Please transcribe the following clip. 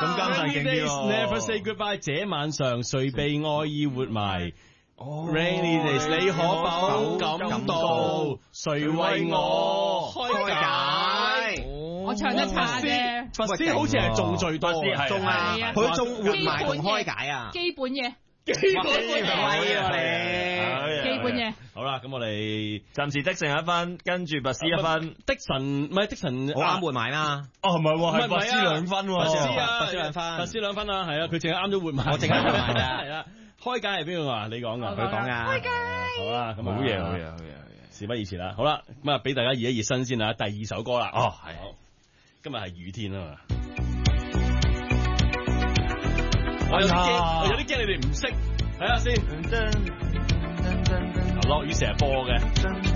咁監製勁啲咯 Never say goodbye， 這晚上誰被愛意活埋？Rainy days， 你可否感到誰為我開解？ 我唱得差啫。 佛師好似係中最多， 中啊，佢中活埋同開解啊， 基本嘢。 基本嘢。 好啦，咁我哋暫時的勝1分，跟住拔斯1分， 的神唔係的神， 好啱活埋啦。哦，唔係喎，係拔斯2分喎， 拔斯啊， 拔斯2分， 拔斯2分啊，係啊，佢淨係啱咗活埋， 我淨係活埋咋， 係啦。開解係邊個啊？你講噶， 佢講噶。 開解。 好啦，咁好嘢，好嘢，好嘢。 事不宜遲啦，好啦，咁啊，俾大家熱一熱身先啦。第2首歌啦。 哦，係。 今日係雨天啊嘛。我有啲驚你哋唔識，睇下先。落雨成日播嘅。